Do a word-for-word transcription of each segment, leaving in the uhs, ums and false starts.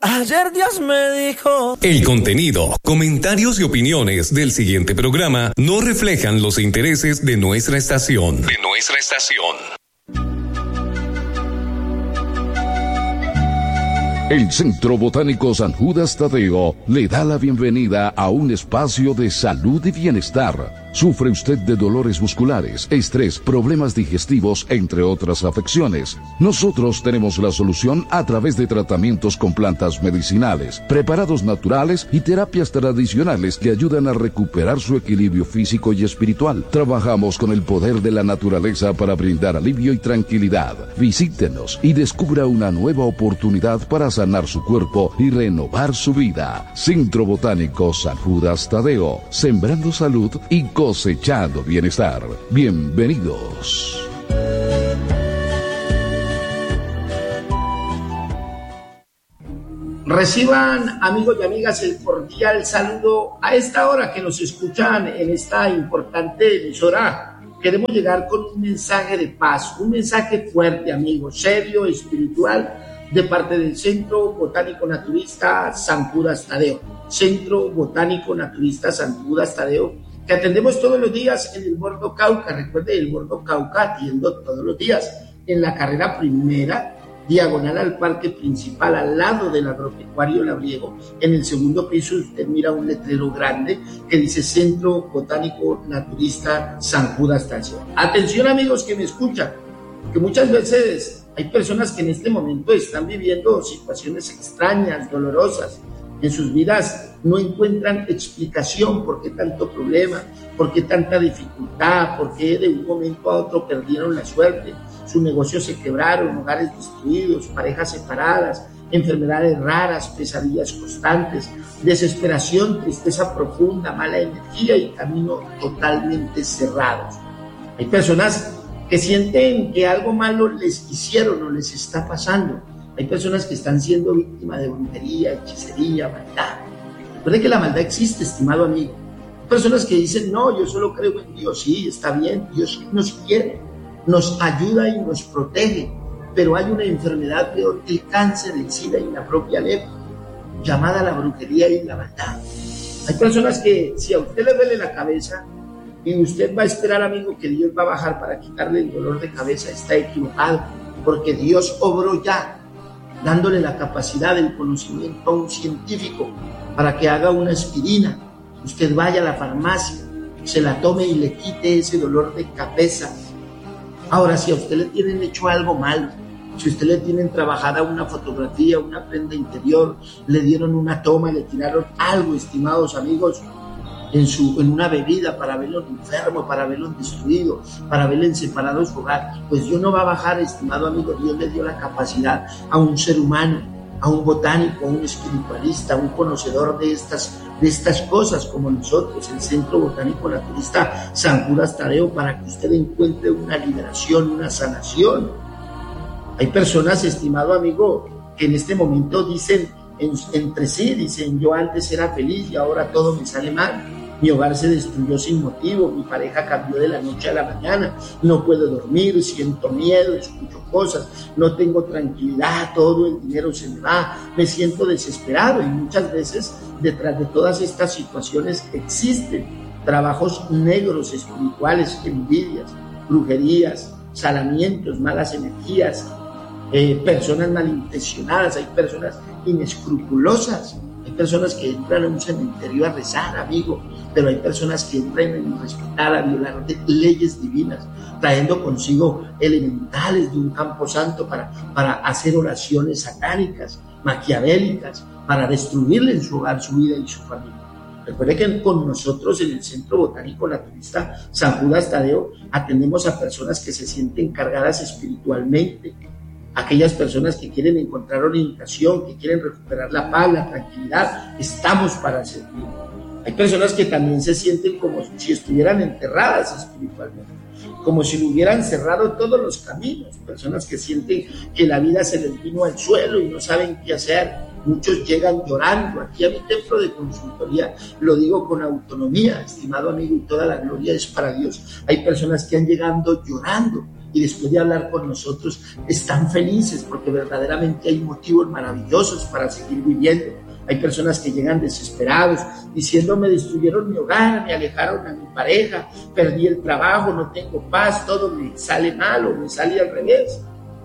Ayer Dios me dijo. El contenido, comentarios y opiniones del siguiente programa no reflejan los intereses de nuestra estación. De nuestra estación. El Centro Botánico San Judas Tadeo le da la bienvenida a un espacio de salud y bienestar. ¿Sufre usted de dolores musculares, estrés, problemas digestivos, entre otras afecciones? Nosotros tenemos la solución a través de tratamientos con plantas medicinales, preparados naturales y terapias tradicionales que ayudan a recuperar su equilibrio físico y espiritual. Trabajamos con el poder de la naturaleza para brindar alivio y tranquilidad. Visítenos y descubra una nueva oportunidad para sanar su cuerpo y renovar su vida. Centro Botánico San Judas Tadeo, sembrando salud y cosechando bienestar. Bienvenidos. Reciban, amigos y amigas, el cordial saludo a esta hora que nos escuchan en esta importante emisora. Queremos llegar con un mensaje de paz, un mensaje fuerte, amigos, serio, espiritual, de parte del Centro Botánico Naturista San Judas Tadeo. Centro Botánico Naturista San Judas Tadeo, que atendemos todos los días en el Bordo Cauca. Recuerde, el Bordo Cauca atiendo todos los días en la carrera primera, diagonal al parque principal, al lado del agropecuario Labriego. En el segundo piso usted mira un letrero grande que dice Centro Botánico Naturista San Judas Tadeo. Atención, amigos que me escuchan, que muchas veces hay personas que en este momento están viviendo situaciones extrañas, dolorosas. En sus vidas no encuentran explicación por qué tanto problema, por qué tanta dificultad, por qué de un momento a otro perdieron la suerte, sus negocios se quebraron, hogares destruidos, parejas separadas, enfermedades raras, pesadillas constantes, desesperación, tristeza profunda, mala energía y caminos totalmente cerrados. Hay personas que sienten que algo malo les hicieron o les está pasando. Hay personas que están siendo víctimas de brujería, hechicería, maldad. Recuerde que la maldad existe, estimado amigo. Hay personas que dicen, no, yo solo creo en Dios. Sí, está bien, Dios nos quiere, nos ayuda y nos protege. Pero hay una enfermedad peor que el cáncer, el SIDA y la propia lepra, llamada la brujería y la maldad. Hay personas que, si a usted le duele la cabeza y usted va a esperar, amigo, que Dios va a bajar para quitarle el dolor de cabeza, está equivocado, porque Dios obró ya, dándole la capacidad del conocimiento a un científico para que haga una aspirina. Usted vaya a la farmacia, se la tome y le quite ese dolor de cabeza. Ahora, si a usted le tienen hecho algo malo, si a usted le tienen trabajada una fotografía, una prenda interior, le dieron una toma, le tiraron algo, estimados amigos, en, su, en una bebida para verlo enfermo, para verlo destruido, para verlo en separado su hogar, pues Dios no va a bajar, estimado amigo. Dios le dio la capacidad a un ser humano, a un botánico, a un espiritualista, a un conocedor de estas, de estas cosas como nosotros, el Centro Botánico Naturista San Judas Tadeo, para que usted encuentre una liberación, una sanación. Hay personas, estimado amigo, que en este momento dicen en, entre sí, dicen, yo antes era feliz y ahora todo me sale mal. Mi hogar se destruyó sin motivo, mi pareja cambió de la noche a la mañana, no puedo dormir, siento miedo, escucho cosas, no tengo tranquilidad, todo el dinero se me va, me siento desesperado. Y muchas veces detrás de todas estas situaciones existen trabajos negros espirituales, envidias, brujerías, salamientos, malas energías, eh, personas malintencionadas. Hay personas inescrupulosas. Hay personas que entran a un cementerio a rezar, amigo, pero hay personas que entran a irrespetar, a violar leyes divinas, trayendo consigo elementales de un campo santo para, para hacer oraciones satánicas, maquiavélicas, para destruirle en su hogar, su vida y su familia. Recuerde que con nosotros en el Centro Botánico Naturista San Judas Tadeo atendemos a personas que se sienten cargadas espiritualmente, aquellas personas que quieren encontrar orientación, que quieren recuperar la paz, la tranquilidad. Estamos para servir. Hay personas que también se sienten como si estuvieran enterradas espiritualmente, como si le hubieran cerrado todos los caminos. Personas que sienten que la vida se les vino al suelo y no saben qué hacer. Muchos llegan llorando. Aquí a mi templo de consultoría, lo digo con autonomía, estimado amigo, y toda la gloria es para Dios. Hay personas que han llegado llorando, y después de hablar con nosotros están felices porque verdaderamente hay motivos maravillosos para seguir viviendo. Hay personas que llegan desesperados diciendo me destruyeron mi hogar, me alejaron a mi pareja, perdí el trabajo, no tengo paz, todo me sale mal o me sale al revés.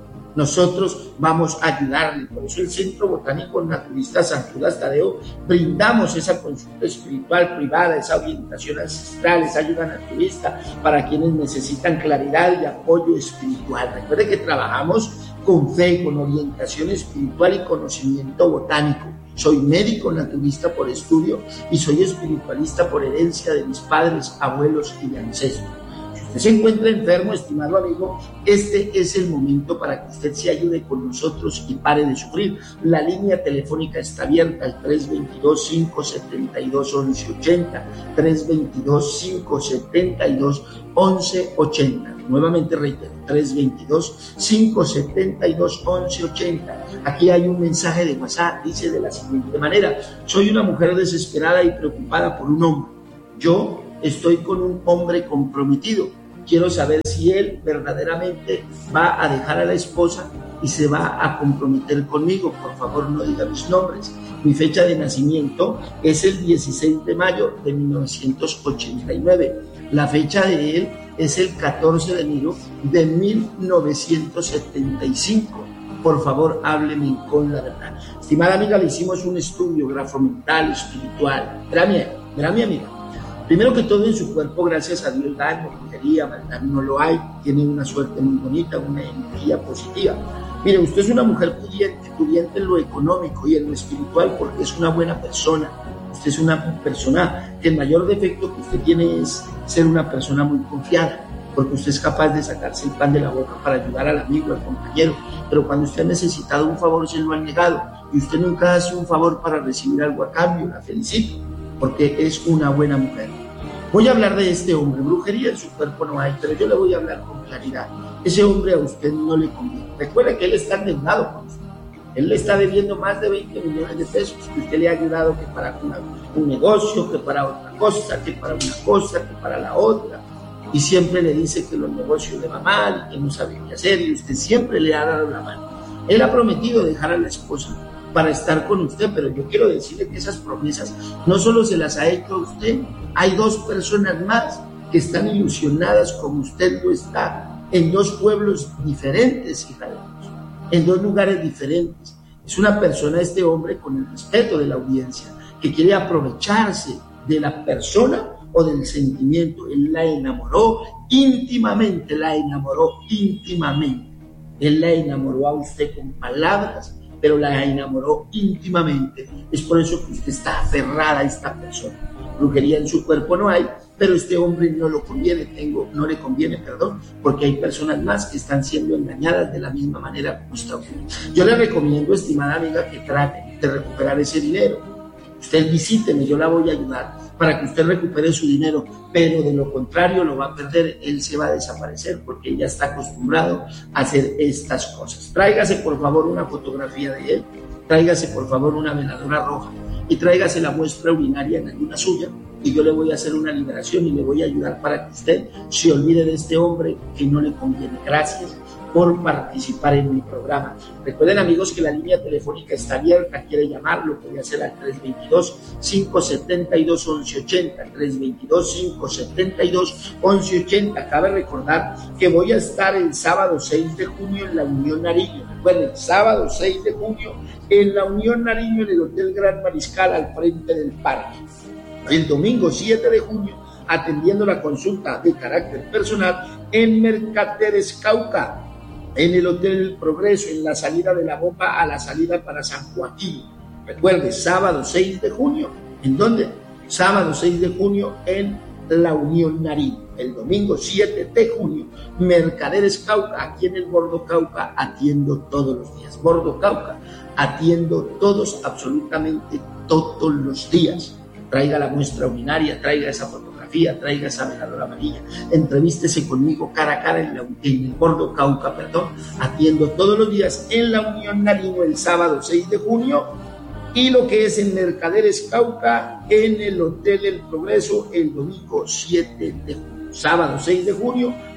Nosotros vamos a ayudarle. Por eso el Centro Botánico Naturista San Judas Tadeo brindamos esa consulta espiritual privada, esa orientación ancestral, esa ayuda naturista para quienes necesitan claridad y apoyo espiritual. Recuerde que trabajamos con fe, con orientación espiritual y conocimiento botánico. Soy médico naturista por estudio y soy espiritualista por herencia de mis padres, abuelos y de ancestros. Si usted se encuentra enfermo, estimado amigo, este es el momento para que usted se ayude con nosotros y pare de sufrir. La línea telefónica está abierta al tres dos dos, cinco siete dos, once ochenta, tres dos dos, cinco siete dos, once ochenta. Nuevamente reitero, tres dos dos, cinco siete dos, once ochenta. Aquí hay un mensaje de WhatsApp, dice de la siguiente manera: soy una mujer desesperada y preocupada por un hombre. Yo estoy con un hombre comprometido. Quiero saber si él verdaderamente va a dejar a la esposa y se va a comprometer conmigo. Por favor, no diga mis nombres. Mi fecha de nacimiento es el dieciséis de mayo de mil novecientos ochenta y nueve. La fecha de él es el catorce de enero de mil novecientos setenta y cinco. Por favor, hábleme con la verdad. Estimada amiga, le hicimos un estudio grafomental, espiritual. Verá mi, verá mi amiga. Primero que todo, en su cuerpo, gracias a Dios, daño, brujería, maldad no lo hay. Tiene una suerte muy bonita, una energía positiva. Mire, usted es una mujer pudiente, pudiente en lo económico y en lo espiritual porque es una buena persona. Usted es una persona que el mayor defecto que usted tiene es ser una persona muy confiada, porque usted es capaz de sacarse el pan de la boca para ayudar al amigo, al compañero, pero cuando usted ha necesitado un favor se lo han negado y usted nunca hace un favor para recibir algo a cambio. La felicito porque es una buena mujer. Voy a hablar de este hombre. Brujería en su cuerpo no hay, pero yo le voy a hablar con claridad. Ese hombre a usted no le conviene. Recuerde que él está endeudado con usted. Él le está debiendo más de veinte millones de pesos que usted le ha ayudado, que para una, un negocio, que para otra cosa, que para una cosa, que para la otra. Y siempre le dice que los negocios le va mal y que no sabe qué hacer, y usted siempre le ha dado la mano. Él ha prometido dejar a la esposa para estar con usted, pero yo quiero decirle que esas promesas no solo se las ha hecho a usted, hay dos personas más que están ilusionadas como usted lo está, en dos pueblos diferentes, hija de Dios, en dos lugares diferentes. Es una persona, este hombre, con el respeto de la audiencia, que quiere aprovecharse de la persona o del sentimiento. Él la enamoró íntimamente, la enamoró íntimamente. Él la enamoró a usted con palabras, pero la enamoró íntimamente. Es por eso que usted está aferrada a esta persona. Brujería en su cuerpo no hay, pero este hombre no lo conviene, tengo, no le conviene, perdón, porque hay personas más que están siendo engañadas de la misma manera como está usted. Yo le recomiendo, estimada amiga, que trate de recuperar ese dinero. Usted visíteme, yo la voy a ayudar para que usted recupere su dinero, pero de lo contrario lo va a perder, él se va a desaparecer porque ella está acostumbrado a hacer estas cosas. Tráigase por favor una fotografía de él, tráigase por favor una veladora roja y tráigase la muestra urinaria en alguna suya y yo le voy a hacer una liberación y le voy a ayudar para que usted se olvide de este hombre que no le conviene. Gracias por participar en mi programa. Recuerden, amigos, que la línea telefónica está abierta. Quiere llamarlo, puede hacer al tres dos dos, cinco siete dos, once ochenta, tres dos dos, cinco siete dos, once ochenta. Cabe recordar que voy a estar el sábado seis de junio en la Unión Nariño. Recuerden, sábado seis de junio en la Unión Nariño, en el Hotel Gran Mariscal, al frente del parque. El domingo siete de junio, atendiendo la consulta de carácter personal en Mercaderes Cauca, en el Hotel Progreso, en la salida de la bomba a la salida para San Joaquín. Recuerde, sábado seis de junio, ¿en dónde? Sábado seis de junio en la Unión Nariño. El domingo siete de junio, Mercaderes Cauca, aquí en el Gordo Cauca, atiendo todos los días. Gordo Cauca, atiendo todos, absolutamente todos los días. Traiga la muestra urinaria, traiga esa fotografía, traiga esa veladora amarilla, entrevístese conmigo cara a cara en, la, en el Gordo Cauca, perdón, atiendo todos los días en la Unión Nariño el sábado seis de junio y lo que es en Mercaderes Cauca en el Hotel El Progreso el domingo siete de junio. Sábado seis de junio,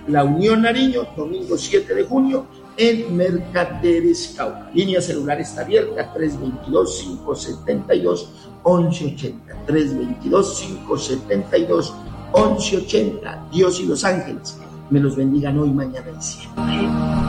La Unión Nariño, domingo siete de junio, en Mercaderes Cauca. Línea celular está abierta, tres dos dos, cinco siete dos, once ochenta. tres dos dos, cinco siete dos, once ochenta. Dios y los ángeles me los bendigan hoy, mañana y siempre.